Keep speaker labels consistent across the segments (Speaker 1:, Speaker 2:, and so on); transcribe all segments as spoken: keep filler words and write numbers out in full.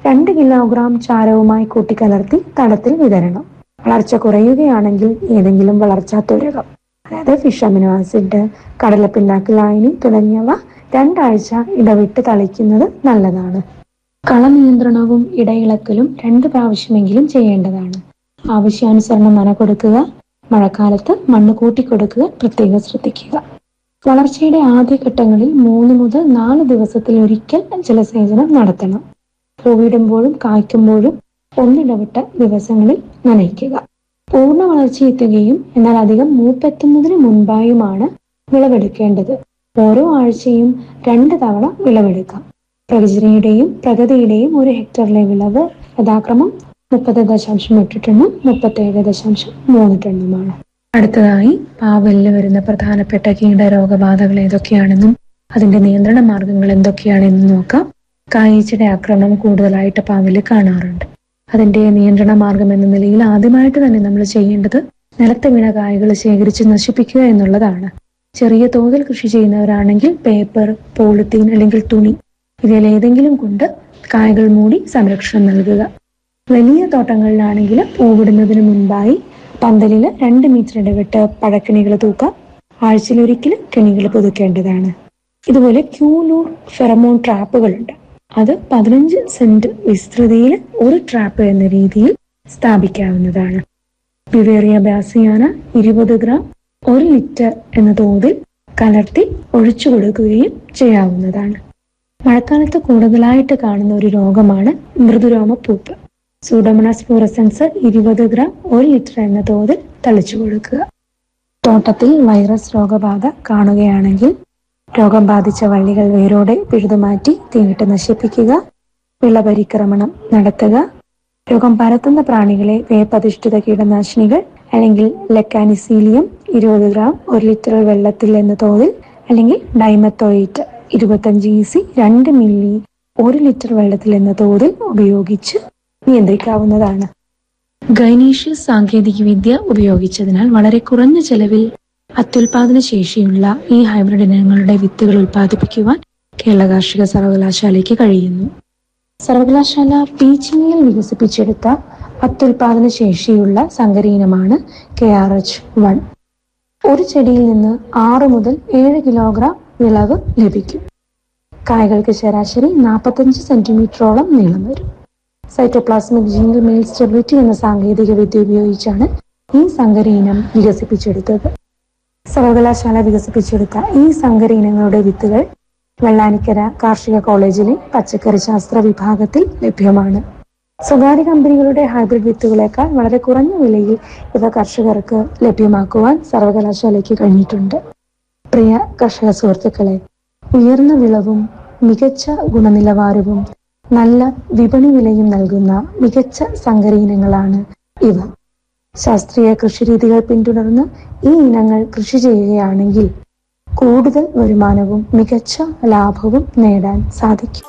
Speaker 1: രണ്ട് കിലോഗ്രാം ചാരവുമായി കൂട്ടിക്കലർത്തി തടത്തിൽ വിതരണം. വളർച്ച കുറയുകയാണെങ്കിൽ ഏതെങ്കിലും വളർച്ചാത്വരകം, അതായത് ഫിഷ് അമിനോ ആസിഡ്, കടലപ്പിണ്ണാക്ക് ലായനി തുടങ്ങിയവ രണ്ടാഴ്ച ഇടവിട്ട് തളിക്കുന്നത് നല്ലതാണ്. കള നിയന്ത്രണവും ഇടയിളക്കലും രണ്ട് പ്രാവശ്യമെങ്കിലും ചെയ്യേണ്ടതാണ്. ആവശ്യാനുസരണം നന കൊടുക്കുക. മഴക്കാലത്ത് മണ്ണ് കൂട്ടിക്കൊടുക്കുക പ്രത്യേകം ശ്രദ്ധിക്കുക. വളർച്ചയുടെ ആദ്യഘട്ടങ്ങളിൽ മൂന്ന് മുതൽ നാല് ദിവസത്തിൽ ഒരിക്കൽ ജലസേചനം നടത്തണം. പൂവിടുമ്പോഴും കായ്ക്കുമ്പോഴും ഒന്നിടവിട്ട ദിവസങ്ങളിൽ നനയ്ക്കുക. പൂർണ്ണ വളർച്ചയെത്തുകയും എന്നാൽ അധികം മൂപ്പെത്തുന്നതിന് മുൻപായുമാണ് വിളവെടുക്കേണ്ടത്. ഓരോ ആഴ്ചയും രണ്ട് തവണ വിളവെടുക്കാം. പ്രകൃതിയുടെയും പ്രഗതിയുടെയും ഒരു ഹെക്ടറിലെ വിളവ് യഥാക്രമം മുപ്പത് ദശാംശം എട്ട് ടണ്ണും മുപ്പത്തേഴ് ദശാംശം മൂന്ന് ടണ്ണുമാണ്. അടുത്തതായി പാവലിൽ വരുന്ന പ്രധാനപ്പെട്ട കീടരോഗബാധകൾ ഏതൊക്കെയാണെന്നും അതിന്റെ നിയന്ത്രണ മാർഗങ്ങൾ എന്തൊക്കെയാണെന്നും നോക്കാം. കായീച്ചയുടെ ആക്രമണം കൂടുതലായിട്ട് പാവലിൽ കാണാറുണ്ട്. അതിന്റെ നിയന്ത്രണ മാർഗം എന്ന നിലയിൽ ആദ്യമായിട്ട് തന്നെ നമ്മൾ ചെയ്യേണ്ടത് നിലത്ത് വീണ കായകൾ ശേഖരിച്ച് നശിപ്പിക്കുക എന്നുള്ളതാണ്. ചെറിയ തോതിൽ കൃഷി ചെയ്യുന്നവരാണെങ്കിൽ പേപ്പർ, പോളിത്തീൻ അല്ലെങ്കിൽ തുണി ഇതിൽ ഏതെങ്കിലും കൊണ്ട് കായകൾ മൂടി സംരക്ഷണം നൽകുക. വലിയ തോട്ടങ്ങളിലാണെങ്കിൽ പൂവിടുന്നതിന് മുൻപായി പന്തലിൽ രണ്ട് മീറ്റർ ഇടവിട്ട് പഴക്കിണികൾ തൂക്കാം. ആഴ്ചയിലൊരിക്കലും കെണികൾ പുതുക്കേണ്ടതാണ്. ഇതുപോലെ ക്യൂലൂർ ഫെറമോൺ ട്രാപ്പുകളുണ്ട്. അത് പതിനഞ്ച് സെന്റ് വിസ്തൃതിയിൽ ഒരു ട്രാപ്പ് എന്ന രീതിയിൽ സ്ഥാപിക്കാവുന്നതാണ്. ബിവേറിയ ബാസിയാന ഇരുപത് ഗ്രാം ഒരു ലിറ്റർ എന്ന തോതിൽ കലർത്തി ഒഴിച്ചു കൊടുക്കുകയും ചെയ്യാവുന്നതാണ്. മഴക്കാലത്ത് കൂടുതലായിട്ട് കാണുന്ന ഒരു രോഗമാണ് മൃദുരോമപ്പൂപ്പ്. സൂഡോമോണാസ് ഫ്ലൂറസെൻസ് ഇരുപത് ഗ്രാം ഒരു ലിറ്റർ എന്ന തോതിൽ തളിച്ചു കൊടുക്കുക. തോട്ടത്തിൽ വൈറസ് രോഗബാധ കാണുകയാണെങ്കിൽ രോഗം ബാധിച്ച വള്ളികൾ വേരോടെ പിഴുതുമാറ്റി തീയിട്ട് നശിപ്പിക്കുക. വിളപരിക്രമണം നടത്തുക. രോഗം പരത്തുന്ന പ്രാണികളെ വേപ്പധിഷ്ഠിത കീടനാശിനികൾ അല്ലെങ്കിൽ ലെക്കാനിസീലിയം ഇരുപത് ഗ്രാം ഒരു ലിറ്റർ വെള്ളത്തിൽ എന്ന തോതിൽ അല്ലെങ്കിൽ ഡൈമത്തോയേറ്റ് ഇരുപത്തഞ്ച് ഇ സി രണ്ട് മില്ലി ഒരു ലിറ്റർ വെള്ളത്തിൽ എന്ന തോതിൽ ഉപയോഗിച്ച് നിയന്ത്രിക്കാവുന്നതാണ്. ഗൈനീഷ്യസ് സാങ്കേതിക വിദ്യ ഉപയോഗിച്ചതിനാൽ വളരെ കുറഞ്ഞ ചെലവിൽ അത്യുൽപാദന ശേഷിയുള്ള ഈ ഹൈബ്രിഡ് ഇനങ്ങളുടെ വിത്തുകൾ ഉൽപ്പാദിപ്പിക്കുവാൻ കേരള കാർഷിക സർവകലാശാലയ്ക്ക് കഴിയുന്നു. സർവകലാശാല പീച്ചിങ്ങിൽ വികസിപ്പിച്ചെടുത്ത അത്യുൽപാദന ശേഷിയുള്ള സങ്കര ഇനമാണ് കെ ആർ എച്ച് വൺ. ഒരു ചെടിയിൽ നിന്ന് ആറ് മുതൽ ഏഴ് കിലോഗ്രാം വിളവ് ലഭിക്കും. കായകൾക്ക് ശരാശരി നാൽപ്പത്തഞ്ച് സെന്റിമീറ്ററോളം നീളം വരും. സൈറ്റോപ്ലാസ്മിക് ജിംഗിൾ മെയിൽ സ്റ്റെബിലിറ്റി എന്ന സാങ്കേതിക വിദ്യ ഉപയോഗിച്ചാണ് ഈ സങ്കര ഇനം വികസിപ്പിച്ചെടുത്തത്. സർവകലാശാല വികസിപ്പിച്ചെടുത്ത ഈ സങ്കര ഇനങ്ങളുടെ വിത്തുകൾ വെള്ളാനിക്കര കാർഷിക കോളേജിലെ പച്ചക്കറി ശാസ്ത്ര വിഭാഗത്തിൽ ലഭ്യമാണ്. സ്വകാര്യ കമ്പനികളുടെ ഹൈബ്രിഡ് വിത്തുകളേക്കാൾ വളരെ കുറഞ്ഞ വിലയിൽ ഇവ കർഷകർക്ക് ലഭ്യമാക്കുവാൻ സർവകലാശാലയ്ക്ക് കഴിഞ്ഞിട്ടുണ്ട്. പ്രിയ കർഷക സുഹൃത്തുക്കളെ, ഉയർന്ന വിളവും മികച്ച ഗുണനിലവാരവും നല്ല വിപണി വിലയും നൽകുന്ന മികച്ച സങ്കര ഇനങ്ങളാണ് ഇവ. ശാസ്ത്രീയ കൃഷിരീതികൾ പിന്തുടർന്ന് ഈ ഇനങ്ങൾ കൃഷി ചെയ്യുകയാണെങ്കിൽ കൂടുതൽ വരുമാനവും മികച്ച ലാഭവും നേടാൻ സാധിക്കും.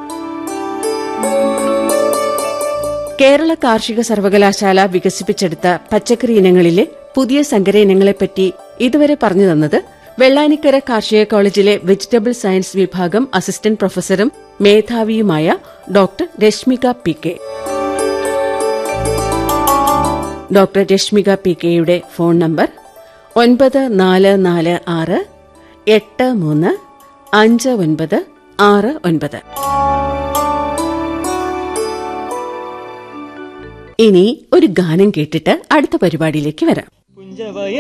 Speaker 2: കേരള കാർഷിക സർവകലാശാല വികസിപ്പിച്ചെടുത്ത പച്ചക്കറി ഇനങ്ങളിലെ പുതിയ സങ്കര ഇനങ്ങളെപ്പറ്റി ഇതുവരെ പറഞ്ഞു തന്നത് വെള്ളാനിക്കര കാർഷിക കോളേജിലെ വെജിറ്റബിൾ സയൻസ് വിഭാഗം assistant പ്രൊഫസറും മേധാവിയുമായ doctor Rashmika P K. Doctor Rashmika P കെയുടെ ഫോൺ നമ്പർ ഒൻപത് നാല് നാല് ആറ് എട്ട് മൂന്ന് അഞ്ച് ഒൻപത് ആറ് ഒൻപത്. ഇനി ഒരു ഗാനം കേട്ടിട്ട് അടുത്ത പരിപാടിയിലേക്ക് വരാം.